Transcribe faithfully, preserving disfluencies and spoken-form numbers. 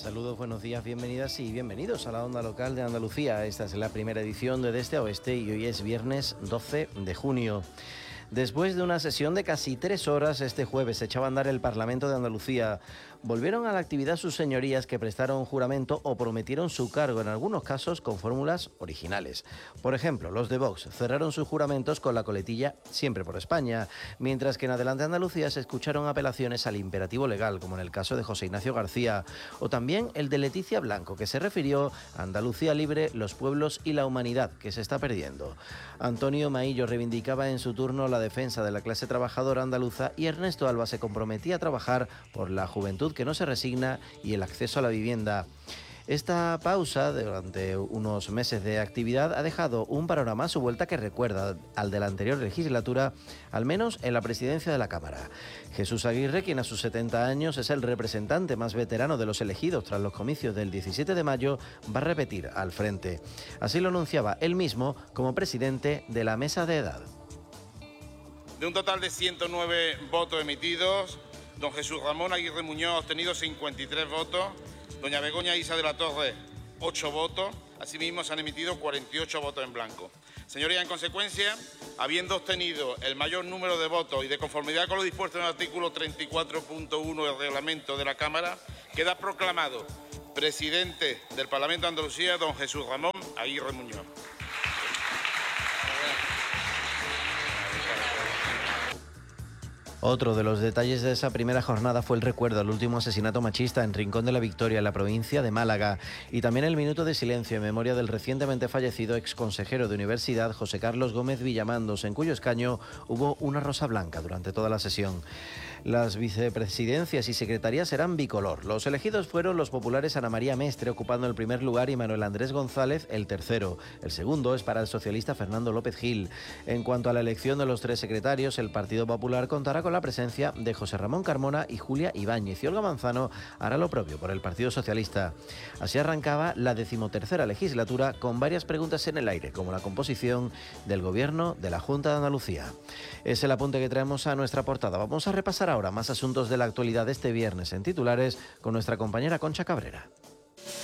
Saludos, buenos días, bienvenidas y bienvenidos a la Onda Local de Andalucía. Esta es la primera edición de De Este a Oeste y hoy es viernes doce de junio. Después de una sesión de casi tres horas, este jueves se echaba a andar el Parlamento de Andalucía. Volvieron a la actividad sus señorías que prestaron juramento o prometieron su cargo, en algunos casos con fórmulas originales. Por ejemplo, los de Vox cerraron sus juramentos con la coletilla Siempre por España, mientras que en Adelante Andalucía se escucharon apelaciones al imperativo legal, como en el caso de José Ignacio García, o también el de Leticia Blanco, que se refirió a Andalucía libre, los pueblos y la humanidad, que se está perdiendo. Antonio Maillo reivindicaba en su turno la defensa de la clase trabajadora andaluza y Ernesto Alba se comprometía a trabajar por la juventud que no se resigna y el acceso a la vivienda. Esta pausa durante unos meses de actividad ha dejado un panorama a su vuelta que recuerda al de la anterior legislatura, al menos en la presidencia de la Cámara. Jesús Aguirre, quien a sus setenta años es el representante más veterano de los elegidos tras los comicios del diecisiete de mayo, va a repetir al frente. Así lo anunciaba él mismo como presidente de la mesa de edad. De un total de ciento nueve votos emitidos, don Jesús Ramón Aguirre Muñoz ha obtenido cincuenta y tres votos, doña Begoña Isa de la Torre, ocho votos, asimismo se han emitido cuarenta y ocho votos en blanco. Señorías, en consecuencia, habiendo obtenido el mayor número de votos y de conformidad con lo dispuesto en el artículo treinta y cuatro punto uno del reglamento de la Cámara, queda proclamado presidente del Parlamento de Andalucía don Jesús Ramón Aguirre Muñoz. Otro de los detalles de esa primera jornada fue el recuerdo al último asesinato machista en Rincón de la Victoria, en la provincia de Málaga, y también el minuto de silencio en memoria del recientemente fallecido exconsejero de Universidad, José Carlos Gómez Villamandos, en cuyo escaño hubo una rosa blanca durante toda la sesión. Las vicepresidencias y secretarías serán bicolor. Los elegidos fueron los populares Ana María Mestre, ocupando el primer lugar, y Manuel Andrés González el tercero. El segundo es para el socialista Fernando López Gil. En cuanto a la elección de los tres secretarios, el Partido Popular contará con la presencia de José Ramón Carmona y Julia Ibáñez, y Olga Manzano hará lo propio por el Partido Socialista. Así arrancaba la decimotercera legislatura, con varias preguntas en el aire, como la composición del Gobierno de la Junta de Andalucía. Es el apunte que traemos a nuestra portada. Vamos a repasar ahora más asuntos de la actualidad este viernes en titulares con nuestra compañera Concha Cabrera.